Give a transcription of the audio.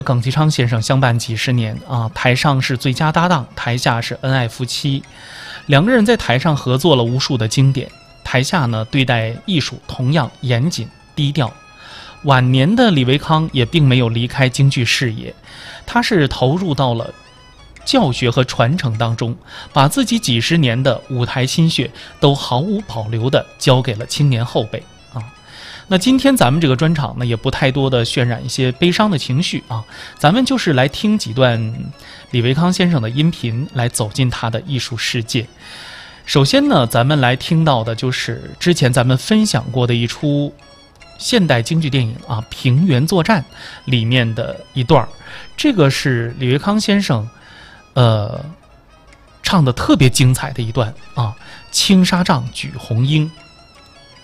耿其昌先生相伴几十年啊，台上是最佳搭档，台下是恩爱夫妻。两个人在台上合作了无数的经典，台下呢对待艺术同样严谨低调。晚年的李维康也并没有离开京剧事业，他是投入到了教学和传承当中，把自己几十年的舞台心血都毫无保留地交给了青年后辈啊。那今天咱们这个专场呢，也不太多的渲染一些悲伤的情绪啊，咱们就是来听几段李维康先生的音频，来走进他的艺术世界。首先呢，咱们来听到的就是之前咱们分享过的一出现代京剧电影啊，《平原作战》里面的一段，这个是李维康先生唱的特别精彩的一段啊，青纱帐举红缨。